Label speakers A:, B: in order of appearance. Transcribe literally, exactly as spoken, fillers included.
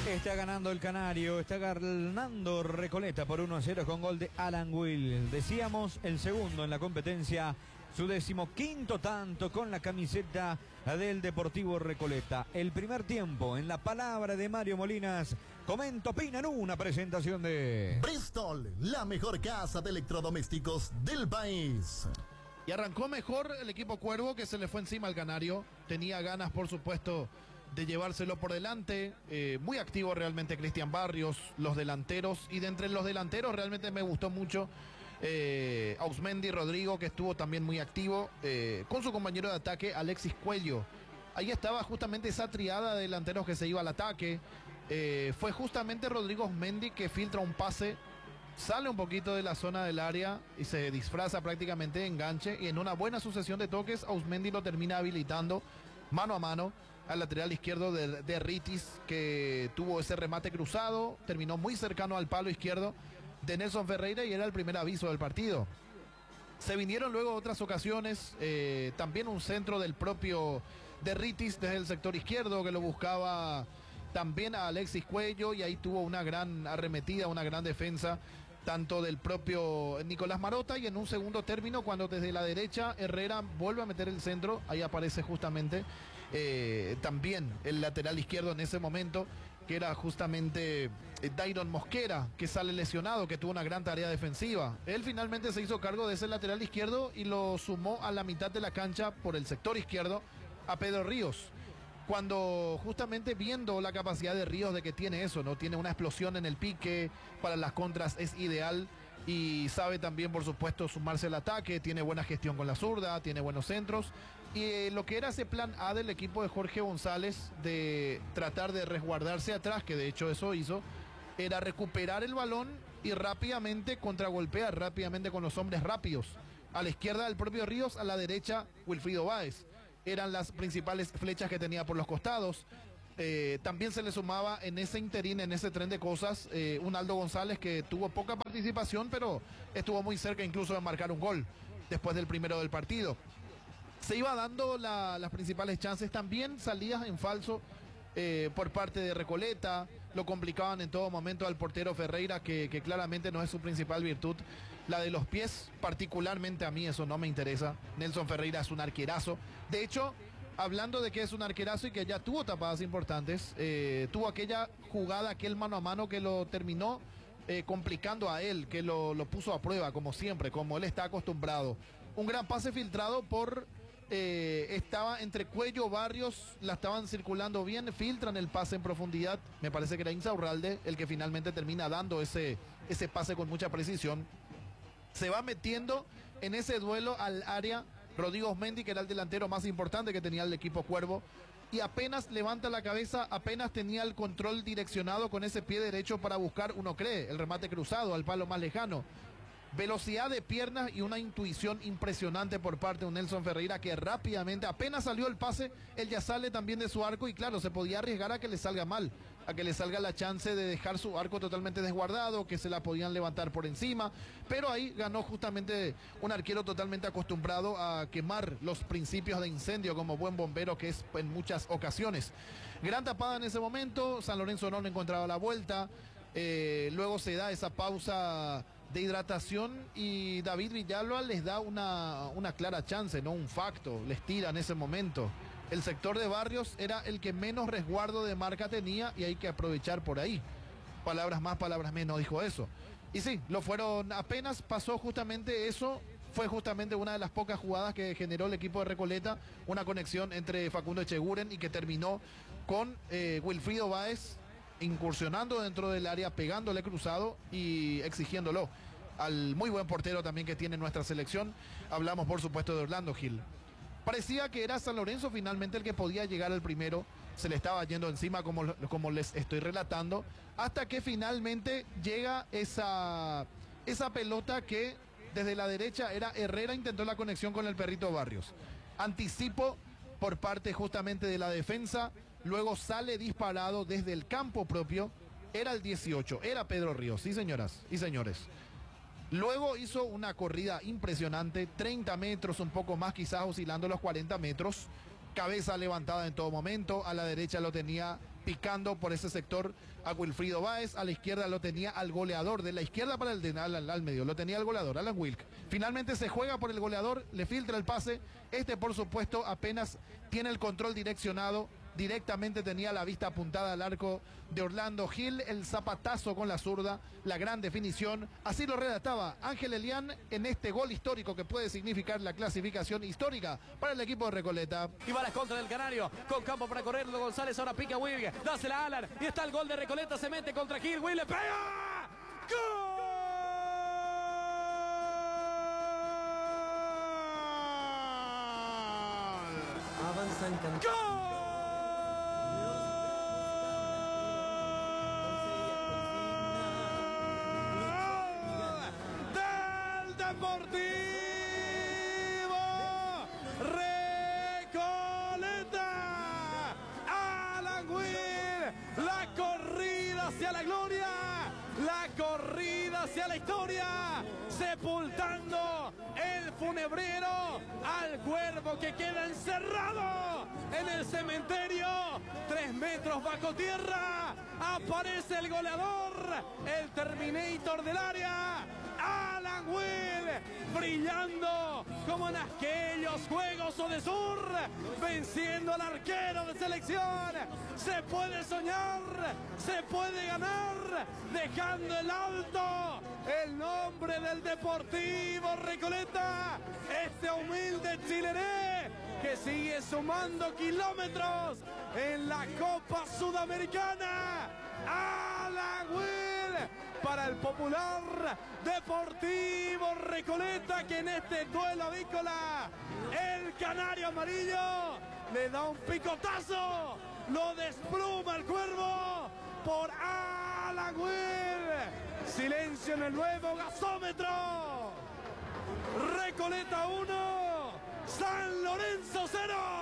A: Está ganando el Canario, está ganando Recoleta por uno a cero con gol de Alan Will. Decíamos el segundo en la competencia, su decimoquinto tanto con la camiseta del Deportivo Recoleta. El primer tiempo, en la palabra de Mario Molinas, comento, opina en una presentación de
B: Bristol, la mejor casa de electrodomésticos del país.
C: Y arrancó mejor el equipo Cuervo, que se le fue encima al Canario. Tenía ganas, por supuesto, de llevárselo por delante. Eh, muy activo realmente Cristian Barrios, los delanteros. Y de entre los delanteros realmente me gustó mucho eh, Ausmendi Rodrigo, que estuvo también muy activo, eh, con su compañero de ataque Alexis Cuello. Ahí estaba justamente esa triada de delanteros que se iba al ataque. Eh, fue justamente Rodrigo Ausmendi que filtra un pase, sale un poquito de la zona del área y se disfraza prácticamente de enganche, y en una buena sucesión de toques Ausmendi lo termina habilitando mano a mano al lateral izquierdo de, de Ritis, que tuvo ese remate cruzado, terminó muy cercano al palo izquierdo de Nelson Ferreira y era el primer aviso del partido. Se vinieron luego otras ocasiones, eh, también un centro del propio de Ritis desde el sector izquierdo que lo buscaba también a Alexis Cuello, y ahí tuvo una gran arremetida, una gran defensa tanto del propio Nicolás Marota, y en un segundo término, cuando desde la derecha Herrera vuelve a meter el centro, ahí aparece justamente eh, también el lateral izquierdo en ese momento, que era justamente eh, Dairon Mosquera, que sale lesionado, que tuvo una gran tarea defensiva. Él finalmente se hizo cargo de ese lateral izquierdo y lo sumó a la mitad de la cancha por el sector izquierdo a Pedro Ríos. Cuando justamente viendo la capacidad de Ríos de que tiene eso, ¿no? Tiene una explosión en el pique, para las contras es ideal, y sabe también, por supuesto, sumarse al ataque, tiene buena gestión con la zurda, tiene buenos centros, y eh, lo que era ese plan A del equipo de Jorge González de tratar de resguardarse atrás, que de hecho eso hizo, era recuperar el balón y rápidamente contragolpear, rápidamente con los hombres rápidos. A la izquierda del propio Ríos, a la derecha Wilfrido Báez. Eran las principales flechas que tenía por los costados. Eh, también se le sumaba en ese interín, en ese tren de cosas, eh, un Aldo González que tuvo poca participación, pero estuvo muy cerca incluso de marcar un gol después del primero del partido. Se iba dando la, las principales chances, también salidas en falso eh, por parte de Recoleta, lo complicaban en todo momento al portero Ferreira, que, que claramente no es su principal virtud. La de los pies, particularmente a mí eso no me interesa. Nelson Ferreira es un arquerazo. De hecho, hablando de que es un arquerazo y que ya tuvo tapadas importantes, eh, tuvo aquella jugada, aquel mano a mano que lo terminó eh, complicando a él, que lo, lo puso a prueba, como siempre, como él está acostumbrado. Un gran pase filtrado por... Eh, estaba entre Cuello, Barrios, la estaban circulando bien, filtran el pase en profundidad. Me parece que era Insaurralde el que finalmente termina dando ese, ese pase con mucha precisión. Se va metiendo en ese duelo al área Rodrigo Ausmendi, que era el delantero más importante que tenía el equipo Cuervo, y apenas levanta la cabeza, apenas tenía el control direccionado con ese pie derecho para buscar, uno cree, el remate cruzado al palo más lejano. Velocidad de piernas y una intuición impresionante por parte de un Nelson Ferreira, que rápidamente, apenas salió el pase, él ya sale también de su arco, y claro, se podía arriesgar a que le salga mal, a que le salga la chance de dejar su arco totalmente desguardado, que se la podían levantar por encima, pero ahí ganó justamente un arquero totalmente acostumbrado a quemar los principios de incendio como buen bombero que es en muchas ocasiones. Gran tapada en ese momento, San Lorenzo no encontraba la vuelta, eh, luego se da esa pausa de hidratación y David Villalba les da una, una clara chance, no un facto, les tira en ese momento. El sector de Barrios era el que menos resguardo de marca tenía y hay que aprovechar por ahí. Palabras más, palabras menos, dijo eso. Y sí, lo fueron, apenas pasó justamente eso, fue justamente una de las pocas jugadas que generó el equipo de Recoleta, una conexión entre Facundo Echeguren y que terminó con eh, Wilfrido Báez incursionando dentro del área, pegándole cruzado y exigiéndolo al muy buen portero también que tiene nuestra selección. Hablamos por supuesto de Orlando Gil. Parecía que era San Lorenzo finalmente el que podía llegar al primero, se le estaba yendo encima como, como les estoy relatando, hasta que finalmente llega esa, esa pelota que desde la derecha era Herrera, intentó la conexión con el Perrito Barrios. Anticipo por parte justamente de la defensa, luego sale disparado desde el campo propio, era el dieciocho, era Pedro Ríos, sí señoras y señores. Luego hizo una corrida impresionante, treinta metros, un poco más quizás oscilando los cuarenta metros, cabeza levantada en todo momento, a la derecha lo tenía picando por ese sector a Wilfrido Báez. A la izquierda lo tenía al goleador, de la izquierda para el de, al, al medio, lo tenía el goleador, Alan Wilk. Finalmente se juega por el goleador, le filtra el pase. Este, por supuesto, apenas tiene el control direccionado. Directamente tenía la vista apuntada al arco de Orlando Gil, el zapatazo con la zurda, la gran definición. Así lo relataba Ángel Elián en este gol histórico que puede significar la clasificación histórica para el equipo de Recoleta.
D: Y va a la contra del Canario, con campo para correrlo González, ahora pica Will, dásela a Alan, y está el gol de Recoleta, se mete contra Gil, Will le pega. ¡Gol!
E: Avanza en cantidad.
D: ¡Gol! Deportivo Recoleta. Alan Will, la corrida hacia la gloria, la corrida hacia la historia, sepultando el funebrero al cuervo que queda encerrado en el cementerio, tres metros bajo tierra. Aparece el goleador, el Terminator del área, Alan Will, brillando como en aquellos Juegos Odesur, venciendo al arquero de selección. Se puede soñar, se puede ganar, dejando en alto el nombre del Deportivo Recoleta, este humilde chilené que sigue sumando kilómetros en la Copa Sudamericana. Alan Will para el popular Deportivo Recoleta, que en este duelo avícola el canario amarillo le da un picotazo, lo despluma el cuervo por Alan Will. Silencio en el nuevo gasómetro. Recoleta uno, San Lorenzo cero.